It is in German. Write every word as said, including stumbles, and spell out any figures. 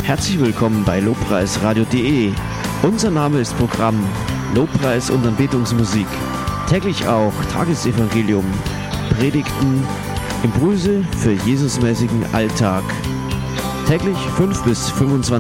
Herzlich willkommen bei lobpreisradio punkt de. Unser Name ist Programm Lobpreis und Anbetungsmusik. Täglich auch Tagesevangelium, Predigten, Impulse für Jesusmäßigen Alltag. Täglich fünf bis fünfundzwanzig